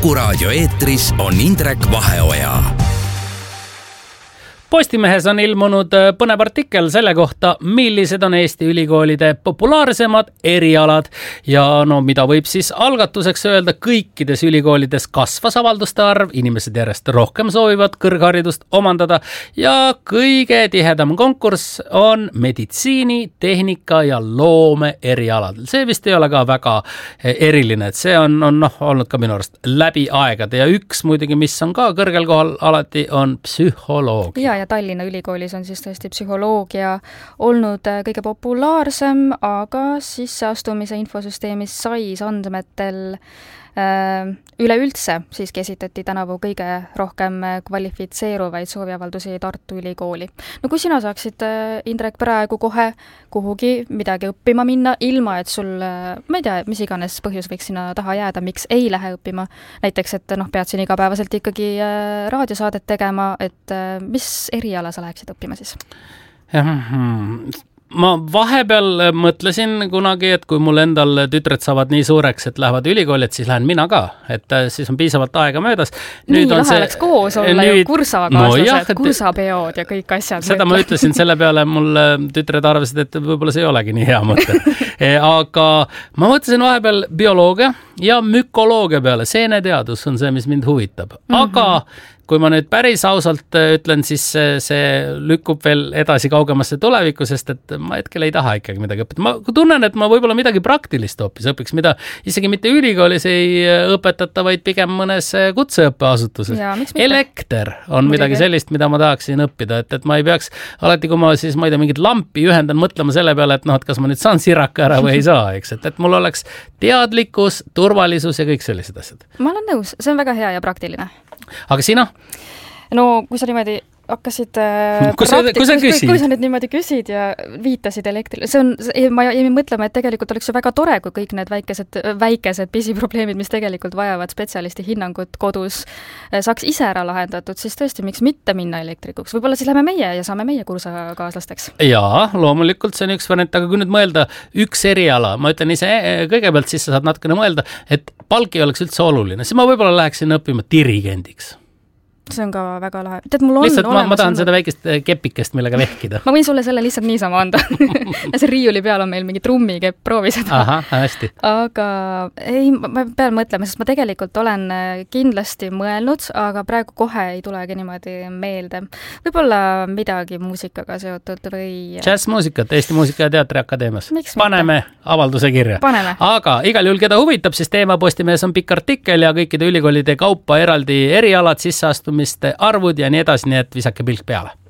Kuku raadio eetris on Indrek Vaheoja. Postimehes on ilmunud põnev artikkel selle kohta, millised on Eesti ülikoolide populaarsemad erialad ja mida võib siis algatuseks öelda, kõikides ülikoolides kasvas avalduste arv, inimesed järjest rohkem soovivad kõrgharidust omandada ja kõige tihedam konkurss on meditsiini, tehnika ja loome erialadel. See vist ei ole ka väga eriline, et see on olnud ka minu arust läbi aegade ja üks muidugi, mis on ka kõrgel kohal alati, on psühholoogia. Ja Tallinna ülikoolis on siis tõesti psühholoogia olnud kõige populaarsem, aga sisseastumise infosüsteemis SAIS andmetel üleüldse siiski esitati tänavu kõige rohkem kvalifitseeruvaid sooviavaldusi Tartu Ülikooli. No kui sina saaksid, Indrek, praegu kohe kuhugi midagi õppima minna, ilma et sul, ma ei tea, mis iganes põhjus võiks sinna taha jääda, miks ei lähe õppima, näiteks, et pead siin igapäevaselt ikkagi raadiosaadet tegema, et mis eriala sa läheksid õppima siis? Ma vahepeal mõtlesin kunagi, et kui mul endal tütred saavad nii suureks, et lähevad ülikooli, et siis lähen mina ka, et siis on piisavalt aega möödas. Nii lahe oleks koos olla ju kursavakaaslased, kursapeod ja kõik asjad. Seda ma ütlesin, selle peale mul tütred arvasid, et võib-olla see ei olegi nii hea mõte. Aga ma mõtlesin vahepeal bioloogia ja mükoloogia peale. Seeneteadus on see, mis mind huvitab. Aga kui ma nüüd päris ausalt ütlen, siis see lükkub veel edasi kaugemasse tulevikku, sest et ma hetkel ei taha ikkagi midagi õppida. Ma tunnen, et ma võib-olla midagi praktilist hoopis õpiks, mida isegi mitte ülikoolis ei õpetata, vaid pigem mõnes kutseõppeasutuses. Elekter on midagi sellist, mida ma tahaksin õppida, et ma ei peaks alati, kui ma siis, ma ei tea, mingit lampi ühendan, mõtlema selle peale, et kas ma nüüd saan siraka ära või ei saa, eks, et mul oleks teadlikkus, turvalisus ja kõik sellised asjad. Ma olen nõus, see on väga hea ja praktiline. Aga sina? No kui sa niimoodi hakkasid kui sa nüüd niimoodi küsid ja viitasid elektrile, ma jäin mõtlema, et tegelikult oleks ju väga tore, kui kõik need väikesed pisiprobleemid, mis tegelikult vajavad spetsialisti hinnangut kodus, saaks ise ära lahendatud, siis tõesti, miks mitte minna elektrikuks? Võib-olla siis läheme meie ja saame meie kursakaaslasteks. Jaa, loomulikult see on üks variant, aga kui nüüd mõelda üks eriala, ma ütlen ise kõigepealt, siis sa saad natukene mõelda, et palk ei oleks üldse oluline, siis ma võib-olla läheksin õppima dirigendiks. See on ka väga lahe. Tead, mul on lihtsalt ma tahan seda väikest kepikest, millega vehkida. Ma võin sulle selle lihtsalt niisama anda. See riiuli peal on meil mingi trummikepp, proovi seda. Aha, hästi. Aga ei, ma pean mõtlema, sest ma tegelikult olen kindlasti mõelnud, aga praegu kohe ei tulegi niimoodi meelde. Võib-olla midagi muusikaga seotud või... Jazzmuusikat Eesti Muusika- ja Teatriakadeemias. Paneme avalduse kirja. Aga igal juhul, keda huvitab, siis Teema Postimehes on pikk artikkel ja kõikide ülikoolide kaupa eraldi erialad sisseastumiste arvud ja nii edasi, nii et visake pilk peale.